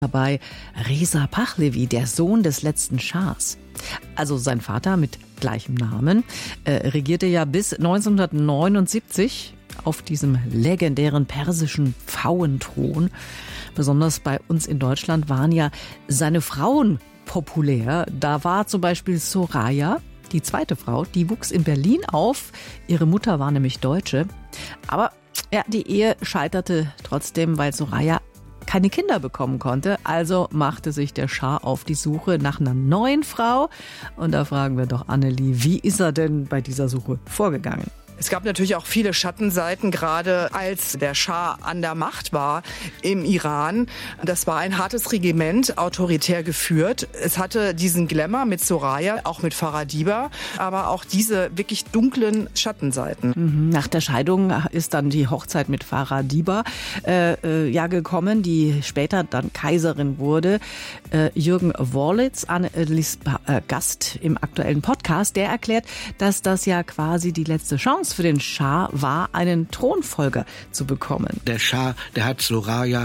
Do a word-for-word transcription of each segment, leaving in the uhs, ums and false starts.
Bei Reza Pahlavi, der Sohn des letzten Schahs. Also sein Vater mit gleichem Namen äh, regierte ja bis neunzehnhundertneunundsiebzig auf diesem legendären persischen Pfauenthron. Besonders bei uns in Deutschland waren ja seine Frauen populär. Da war zum Beispiel Soraya, die zweite Frau, die wuchs in Berlin auf. Ihre Mutter war nämlich Deutsche. Aber ja, die Ehe scheiterte trotzdem, weil Soraya keine Kinder bekommen konnte. Also machte sich der Schah auf die Suche nach einer neuen Frau. Und da fragen wir doch Annelie, wie ist er denn bei dieser Suche vorgegangen? Es gab natürlich auch viele Schattenseiten, gerade als der Schah an der Macht war im Iran. Das war ein hartes Regiment, autoritär geführt. Es hatte diesen Glamour mit Soraya, auch mit Farah-Diba, aber auch diese wirklich dunklen Schattenseiten. Nach der Scheidung ist dann die Hochzeit mit Farah-Diba äh, äh, ja gekommen, die später dann Kaiserin wurde. Äh, Jürgen Worlitz, Annelies äh, Gast im aktuellen Podcast, der erklärt, dass das ja quasi die letzte Chance für den Schah war, einen Thronfolger zu bekommen. Der Schah, der hat Soraya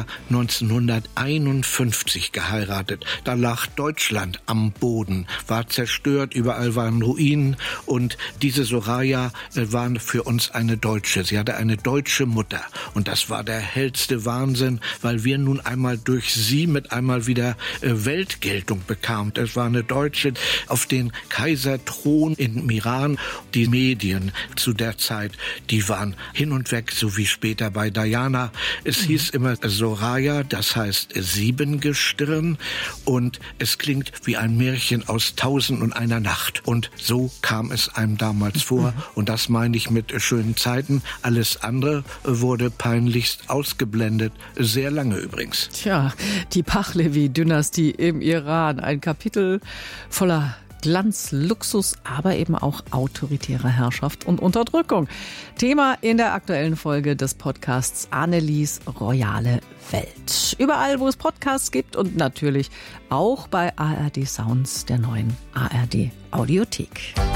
neunzehnhunderteinundfünfzig geheiratet. Da lag Deutschland am Boden, war zerstört, überall waren Ruinen und diese Soraya war für uns eine Deutsche. Sie hatte eine deutsche Mutter und das war der hellste Wahnsinn, weil wir nun einmal durch sie mit einmal wieder Weltgeltung bekamen. Es war eine Deutsche auf den Kaiserthron im Iran. Die Medien zu der Zeit, die waren hin und weg, so wie später bei Diana. Es mhm. hieß immer Soraya, das heißt Siebengestirn und es klingt wie ein Märchen aus Tausend und einer Nacht. Und so kam es einem damals vor mhm. und das meine ich mit schönen Zeiten. Alles andere wurde peinlichst ausgeblendet, sehr lange übrigens. Tja, die Pahlavi-Dynastie im Iran, ein Kapitel voller Glanz, Luxus, aber eben auch autoritäre Herrschaft und Unterdrückung. Thema in der aktuellen Folge des Podcasts Annelies royale Welt. Überall, wo es Podcasts gibt und natürlich auch bei A R D Sounds, der neuen A R D Audiothek.